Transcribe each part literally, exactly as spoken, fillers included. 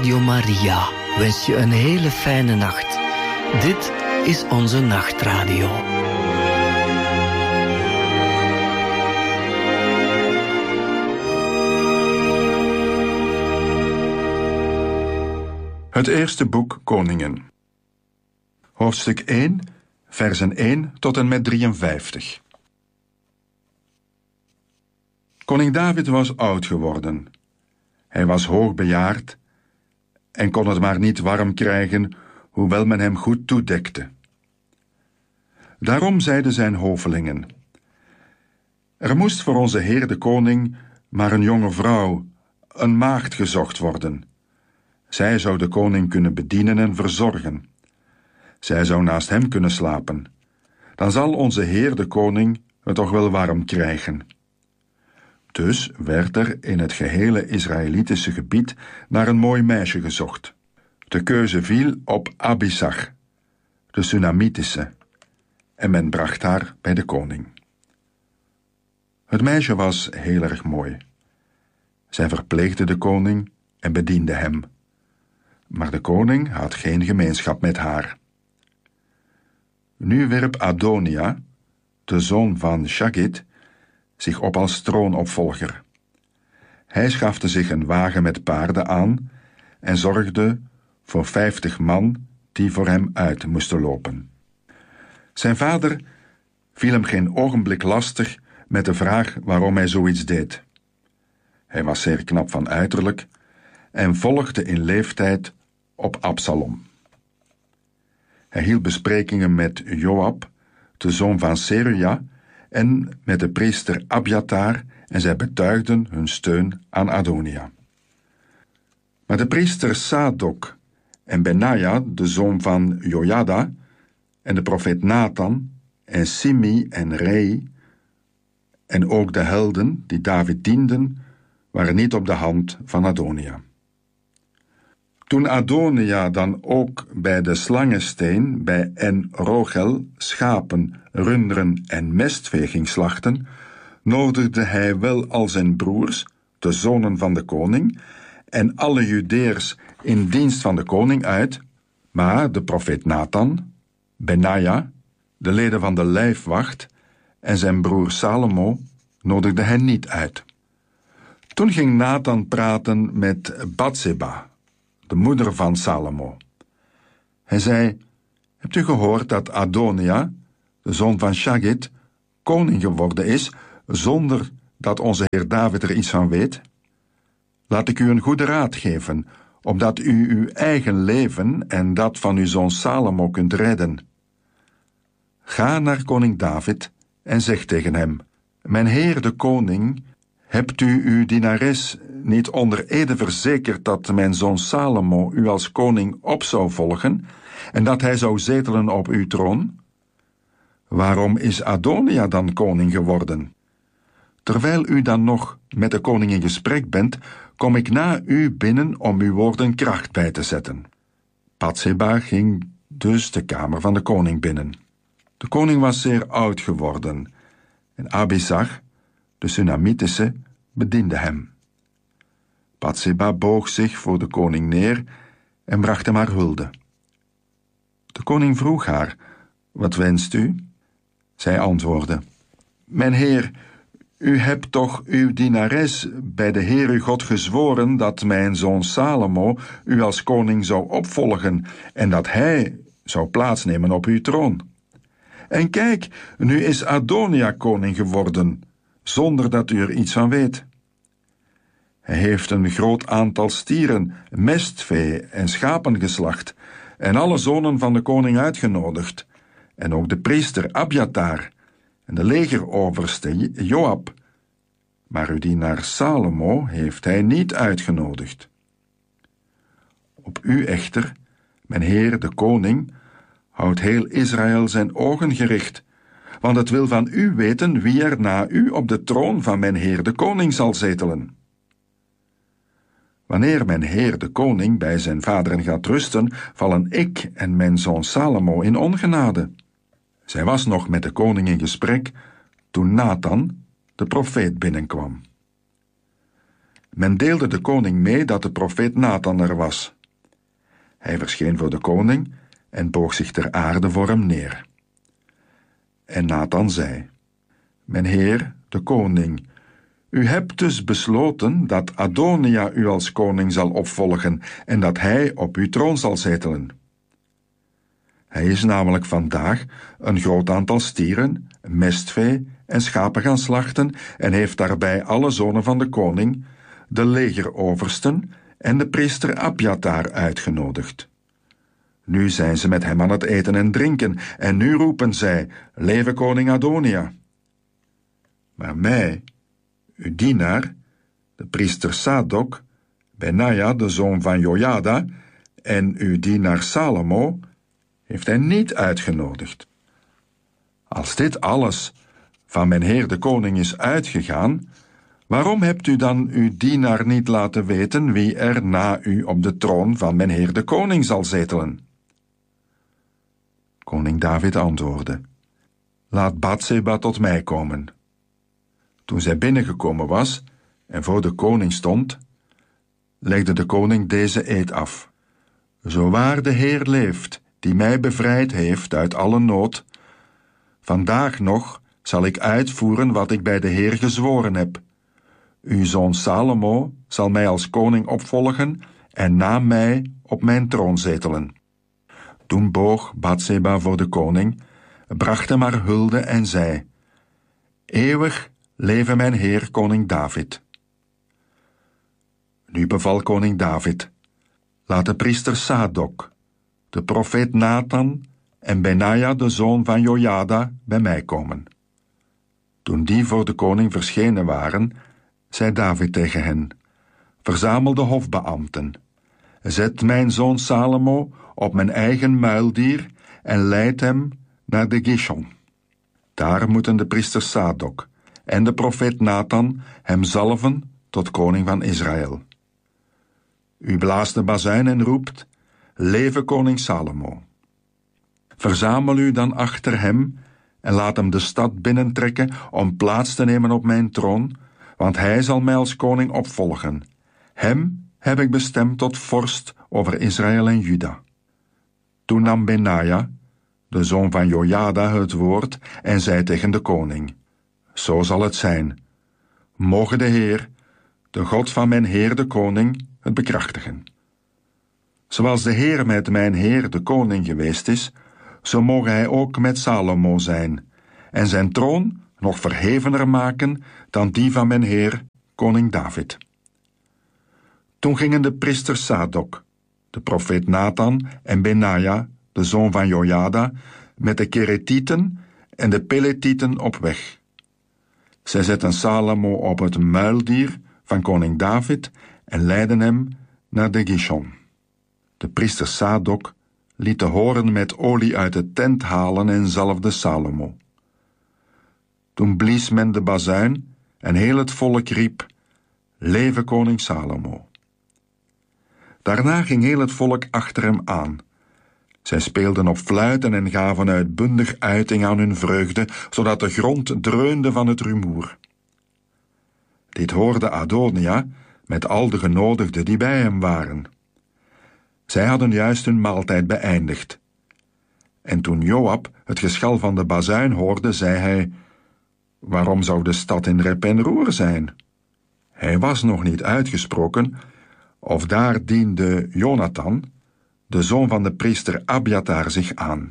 Radio Maria wens je een hele fijne nacht. Dit is onze nachtradio. Het eerste boek Koningen. Hoofdstuk één, versen één tot en met drieënvijftig. Koning David was oud geworden. Hij was hoogbejaard en kon het maar niet warm krijgen, hoewel men hem goed toedekte. Daarom zeiden zijn hovelingen: er moest voor onze Heer de koning maar een jonge vrouw, een maagd gezocht worden. Zij zou de koning kunnen bedienen en verzorgen. Zij zou naast hem kunnen slapen. Dan zal onze Heer de koning het toch wel warm krijgen. Dus werd er in het gehele Israëlitische gebied naar een mooi meisje gezocht. De keuze viel op Abisag, de Sunamitische, en men bracht haar bij de koning. Het meisje was heel erg mooi. Zij verpleegde de koning en bediende hem. Maar de koning had geen gemeenschap met haar. Nu wierp Adonia, de zoon van Shagit, zich op als troonopvolger. Hij schafte zich een wagen met paarden aan en zorgde voor vijftig man die voor hem uit moesten lopen. Zijn vader viel hem geen ogenblik lastig met de vraag waarom hij zoiets deed. Hij was zeer knap van uiterlijk en volgde in leeftijd op Absalom. Hij hield besprekingen met Joab, de zoon van Seruja, en met de priester Abjatar, en zij betuigden hun steun aan Adonia. Maar de priester Sadok en Benaja, de zoon van Jojada, en de profeet Nathan, en Simi en Rei, en ook de helden die David dienden, waren niet op de hand van Adonia. Toen Adonia dan ook bij de slangensteen bij En Rogel schapen, runderen en mestvee ging slachten, nodigde hij wel al zijn broers, de zonen van de koning, en alle Judeërs in dienst van de koning uit, maar de profeet Nathan, Benaja, de leden van de lijfwacht en zijn broer Salomo nodigde hij niet uit. Toen ging Nathan praten met Batseba, de moeder van Salomo. Hij zei: hebt u gehoord dat Adonia, de zoon van Shagit, koning geworden is, zonder dat onze Heer David er iets van weet? Laat ik u een goede raad geven, opdat u uw eigen leven en dat van uw zoon Salomo kunt redden. Ga naar koning David en zeg tegen hem: mijn Heer de koning, hebt u uw dienares niet onder ede verzekerd dat mijn zoon Salomo u als koning op zou volgen en dat hij zou zetelen op uw troon? Waarom is Adonia dan koning geworden? Terwijl u dan nog met de koning in gesprek bent, kom ik na u binnen om uw woorden kracht bij te zetten. Batseba ging dus de kamer van de koning binnen. De koning was zeer oud geworden en Abisag, de Sunamitische, bediende hem. Batseba boog zich voor de koning neer en bracht hem haar hulde. De koning vroeg haar: wat wenst u? Zij antwoordde: mijn heer, u hebt toch uw dienares bij de Heer uw God gezworen dat mijn zoon Salomo u als koning zou opvolgen en dat hij zou plaatsnemen op uw troon. En kijk, nu is Adonia koning geworden, zonder dat u er iets van weet. Hij heeft een groot aantal stieren, mestvee en schapen geslacht, en alle zonen van de koning uitgenodigd, en ook de priester Abjatar en de legeroverste Joab. Maar uw dienaar Salomo heeft hij niet uitgenodigd. Op u echter, mijn Heer de koning, houdt heel Israël zijn ogen gericht, want het wil van u weten wie er na u op de troon van mijn Heer de koning zal zetelen. Wanneer mijn Heer de koning bij zijn vaderen gaat rusten, vallen ik en mijn zoon Salomo in ongenade. Zij was nog met de koning in gesprek toen Nathan, de profeet, binnenkwam. Men deelde de koning mee dat de profeet Nathan er was. Hij verscheen voor de koning en boog zich ter aarde voor hem neer. En Nathan zei: Mijn heer, de koning, u hebt dus besloten dat Adonia u als koning zal opvolgen en dat hij op uw troon zal zetelen. Hij is namelijk vandaag een groot aantal stieren, mestvee en schapen gaan slachten en heeft daarbij alle zonen van de koning, de legeroversten en de priester Abjatar uitgenodigd. Nu zijn ze met hem aan het eten en drinken en nu roepen zij: Leve koning Adonia. Maar mij, uw dienaar, de priester Sadok, Benaja, de zoon van Jojada, en uw dienaar Salomo, heeft hij niet uitgenodigd. Als dit alles van mijn heer de koning is uitgegaan, waarom hebt u dan uw dienaar niet laten weten wie er na u op de troon van mijn heer de koning zal zetelen? Koning David antwoordde: Laat Batseba tot mij komen. Toen zij binnengekomen was en voor de koning stond, legde de koning deze eed af: Zo waar de Heer leeft, die mij bevrijd heeft uit alle nood, vandaag nog zal ik uitvoeren wat ik bij de Heer gezworen heb. Uw zoon Salomo zal mij als koning opvolgen en na mij op mijn troon zetelen. Toen boog Batseba voor de koning, bracht hem haar hulde en zei: Eeuwig leve mijn heer koning David. Nu beval koning David: Laat de priester Sadok, de profeet Nathan en Benaja de zoon van Jojada bij mij komen. Toen die voor de koning verschenen waren, zei David tegen hen: Verzamel de hofbeambten. Zet mijn zoon Salomo op mijn eigen muildier en leid hem naar de Gishon. Daar moeten de priester Sadok en de profeet Nathan hem zalven tot koning van Israël. U blaast de bazuin en roept: Leve koning Salomo. Verzamel u dan achter hem en laat hem de stad binnentrekken om plaats te nemen op mijn troon, want hij zal mij als koning opvolgen. Hem heb ik bestemd tot vorst over Israël en Juda. Toen nam Benaja, de zoon van Jojada, het woord en zei tegen de koning: Zo zal het zijn. Moge de Heer, de God van mijn heer de koning, het bekrachtigen. Zoals de Heer met mijn heer de koning geweest is, zo moge hij ook met Salomo zijn, en zijn troon nog verhevener maken dan die van mijn heer, koning David. Toen gingen de priester Sadok, de profeet Nathan en Benaja, de zoon van Jojada, met de Keretieten en de Peletieten op weg. Zij zetten Salomo op het muildier van koning David en leidden hem naar de Gishon. De priester Sadok liet de hoorn met olie uit de tent halen en zalfde Salomo. Toen blies men de bazuin en heel het volk riep: Leve koning Salomo. Daarna ging heel het volk achter hem aan. Zij speelden op fluiten en gaven uitbundig uiting aan hun vreugde, zodat de grond dreunde van het rumoer. Dit hoorde Adonia met al de genodigden die bij hem waren. Zij hadden juist hun maaltijd beëindigd. En toen Joab het geschal van de bazuin hoorde, zei hij: Waarom zou de stad in rep en roer zijn? Hij was nog niet uitgesproken, of daar diende Jonathan, de zoon van de priester Abjatar, zich aan.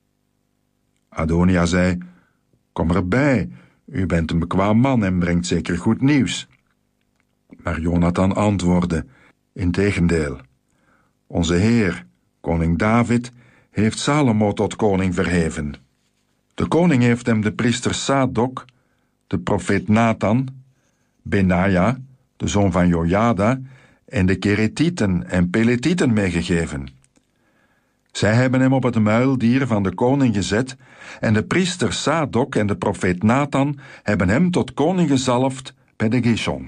Adonia zei: Kom erbij, u bent een bekwaam man en brengt zeker goed nieuws. Maar Jonathan antwoordde: Integendeel, onze heer, koning David, heeft Salomo tot koning verheven. De koning heeft hem de priester Sadok, de profeet Nathan, Benaja, de zoon van Jojada, en de Keretieten en Peletieten meegegeven. Zij hebben hem op het muildier van de koning gezet, en de priester Sadok en de profeet Nathan hebben hem tot koning gezalfd bij de Gishon.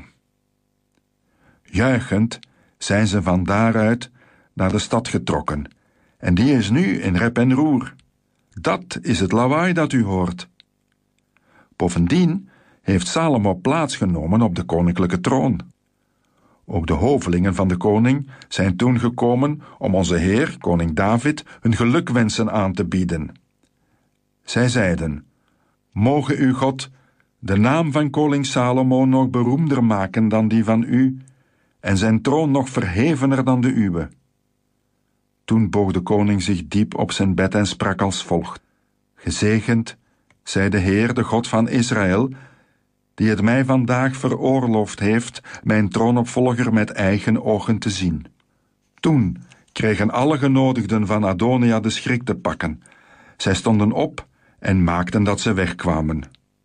Juichend zijn ze van daaruit naar de stad getrokken, en die is nu in rep en roer. Dat is het lawaai dat u hoort. Bovendien heeft Salomo plaatsgenomen op de koninklijke troon. Ook de hovelingen van de koning zijn toen gekomen om onze Heer, koning David, hun gelukwensen aan te bieden. Zij zeiden: Moge uw God de naam van koning Salomo nog beroemder maken dan die van u, en zijn troon nog verhevener dan de uwe. Toen boog de koning zich diep op zijn bed en sprak als volgt: Gezegend zij de Heer, de God van Israël, die het mij vandaag veroorloofd heeft mijn troonopvolger met eigen ogen te zien. Toen kregen alle genodigden van Adonia de schrik te pakken. Zij stonden op en maakten dat ze wegkwamen.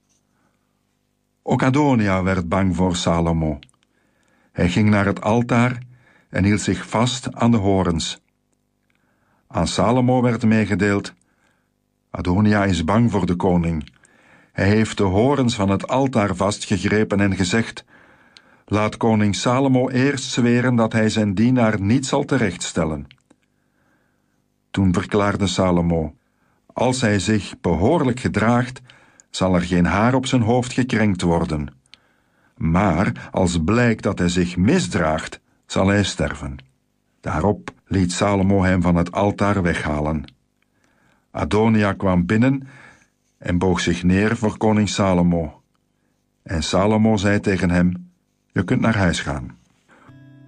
Ook Adonia werd bang voor Salomo. Hij ging naar het altaar en hield zich vast aan de horens. Aan Salomo werd meegedeeld: Adonia is bang voor de koning. Hij heeft de horens van het altaar vastgegrepen en gezegd: Laat koning Salomo eerst zweren dat hij zijn dienaar niet zal terechtstellen. Toen verklaarde Salomo: Als hij zich behoorlijk gedraagt, zal er geen haar op zijn hoofd gekrenkt worden. Maar als blijkt dat hij zich misdraagt, zal hij sterven. Daarop liet Salomo hem van het altaar weghalen. Adonia kwam binnen en boog zich neer voor koning Salomo. En Salomo zei tegen hem: Je kunt naar huis gaan.